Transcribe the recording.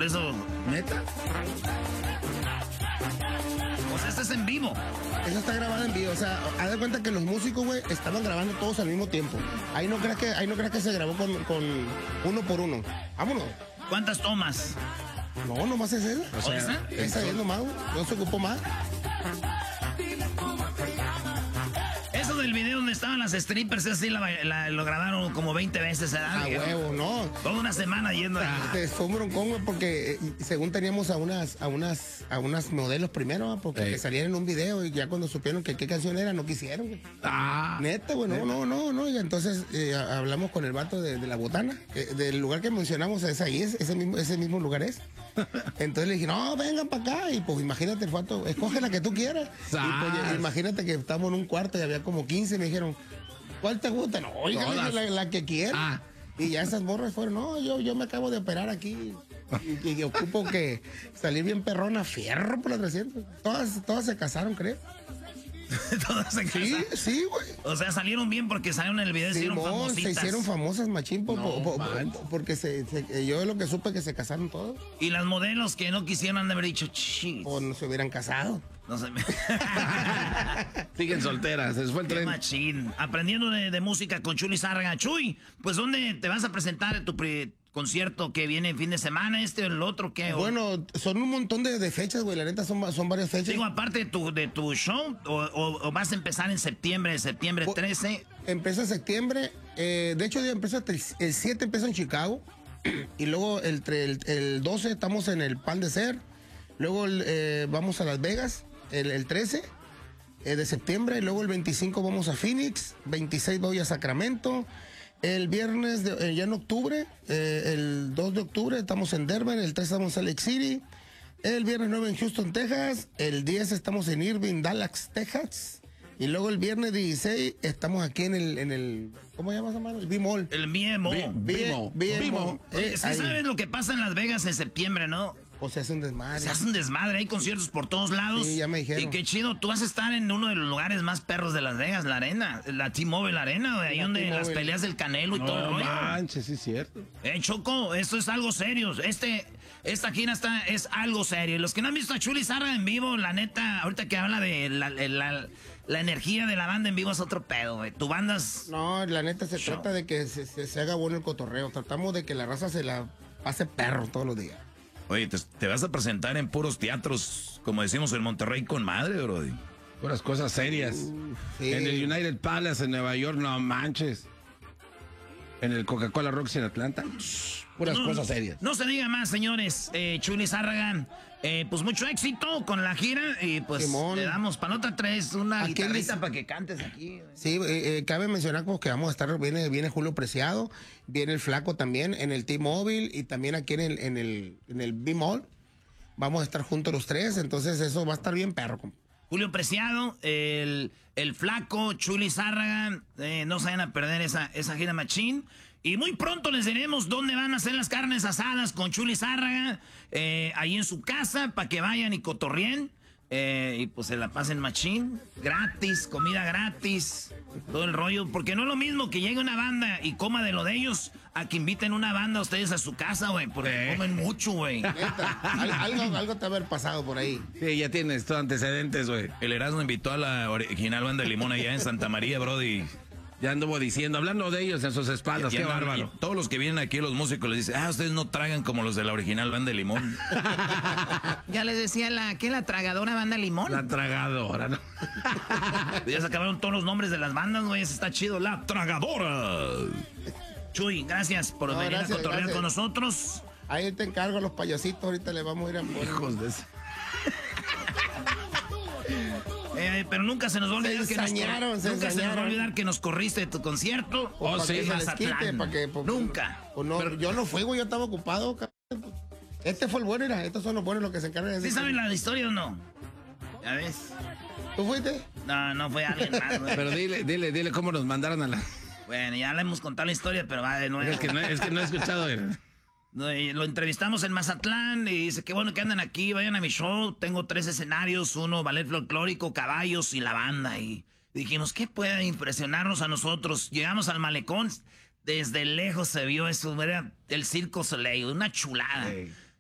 Eso, ¿Neta? pues este es en vivo. Eso está grabado en vivo. O sea, haz de cuenta que los músicos, güey, estaban grabando todos al mismo tiempo. Ahí no creas que se grabó con uno por uno. Vámonos. ¿Cuántas tomas? No, nomás es él. O sea, Esa es nomás, no se ocupó más. Eso del video donde estaban las strippers, así lo grabaron como 20 veces, ¿verdad? A huevo, no. Toda una semana yendo a... Fue un broncón, güey, porque según teníamos a unas modelos primero, porque que salían en un video y ya cuando supieron que qué canción era, no quisieron, güey. Neta, güey, no. Y entonces hablamos con el vato de la botana, del lugar que mencionamos, es ahí, ese mismo lugar es. Entonces le dije, no, vengan para acá. Y pues imagínate el vato, escoge la que tú quieras. Y pues imagínate que estamos en un cuarto y había como 15 y me dijeron, ¿cuál te gusta? No, oiga, la que quiera. Y ya esas morras fueron, no, yo me acabo de operar aquí y ocupo que salir bien perrona, fierro por las 300. Todas se casaron, creo. Todas se casaron. Sí, güey. O sea, salieron bien porque salieron en el video y se hicieron famositas. Se hicieron famosas, machín, porque yo lo que supe que se casaron todos. Y las modelos que no quisieron han de haber dicho, o no se hubieran casado. No sé. Siguen solteras, se fue el tren. Machín. Aprendiendo de música con Chuy Lizárraga. Chuy, pues ¿dónde te vas a presentar en tu concierto que viene el fin de semana, o el otro? ¿Qué? Bueno, son un montón de fechas, güey. La neta son varias fechas. Digo, aparte de tu show, o vas a empezar en septiembre 13. Empieza en septiembre. De hecho, empieza el 7 empieza en Chicago. Y luego el 12 estamos en el Pan de Ser. Luego vamos a Las Vegas, el 13 de septiembre. Y luego el 25 vamos a Phoenix. 26 voy a Sacramento. El viernes, ya en octubre, el 2 de octubre estamos en Denver, el 3 estamos en Salt Lake City, el viernes 9 en Houston, Texas, el 10 estamos en Irving, Dallas, Texas, y luego el viernes 16 estamos aquí en el ¿cómo llamas, hermano? El B-Mall. El B-Mall. ¿Sí sabes lo que pasa en Las Vegas en septiembre, no? O se hace un desmadre. Se hace un desmadre, hay conciertos por todos lados. Sí, ya me dijeron. Y qué chido, tú vas a estar en uno de los lugares más perros de Las Vegas, la arena, la T-Mobile Arena, ahí donde las peleas del Canelo y todo el rollo. No manches, sí es cierto. Choco, esto es algo serio. Esta gira es algo serio. Y los que no han visto a Chuy Lizárraga en vivo, la neta, ahorita que habla de la energía de la banda en vivo es otro pedo, güey. Tu banda es... No, la neta se trata de que se haga bueno el cotorreo. Tratamos de que la raza se la pase perro todos los días. Oye, te vas a presentar en puros teatros, como decimos en Monterrey, con madre, brody. Puras cosas serias. Sí. En el United Palace en Nueva York, no manches. En el Coca-Cola Rocks en Atlanta, puras cosas serias. No se diga más, señores. Chuy Lizárraga, pues mucho éxito con la gira. Y pues Simón. le damos para otra 3 una guitarrita para que cantes aquí. Sí, cabe mencionar que vamos a estar, viene Julio Preciado, viene el Flaco también en el T-Mobile y también aquí en el B-Mall. Vamos a estar juntos los tres, entonces eso va a estar bien perro. Julio Preciado, el Flaco, Chuy Lizárraga, no se vayan a perder esa gira machín. Y muy pronto les diremos dónde van a hacer las carnes asadas con Chuy Lizárraga, ahí en su casa, para que vayan y cotorreen. Y pues se la pasen machín, gratis, comida gratis, todo el rollo. Porque no es lo mismo que llegue una banda y coma de lo de ellos a que inviten una banda a ustedes a su casa, güey, porque comen mucho, güey. Algo te va a haber pasado por ahí. Sí, ya tienes todos antecedentes, güey. El Erasmo invitó a la original banda de Limón allá en Santa María, brody. Ya anduvo diciendo, hablando de ellos en sus espaldas, qué bárbaro. Todos los que vienen aquí, los músicos, les dicen, ustedes no tragan como los de la original banda de Limón. Ya les decía la tragadora banda Limón. La tragadora, ¿no? Ya se acabaron todos los nombres de las bandas, güey, eso está chido, la tragadora. Chuy, gracias por venir a cotorrear con nosotros. Ahí te encargo a los payasitos, ahorita le vamos a ir a... Hijos de ese. Pero nunca se nos va a olvidar se nos va a olvidar que nos corriste de tu concierto. Sí, Mazatlán. Nunca. Pues no, pero yo no fui, güey, yo estaba ocupado. Este fue el bueno, mira, estos son los buenos los que se encargan de decir. ¿Sí saben la historia o no? ¿Ya ves? ¿Tú fuiste? No fue alguien más, güey. Pero dile cómo nos mandaron a la... Bueno, ya le hemos contado la historia, pero va de nuevo. Es que no he escuchado. Lo entrevistamos en Mazatlán y dice, qué bueno que andan aquí, vayan a mi show, tengo 3 escenarios, uno ballet folclórico, caballos y la banda. Y dijimos, ¿qué puede impresionarnos a nosotros? Llegamos al malecón, desde lejos se vio eso, era el Circo Soleil, una chulada. Hey.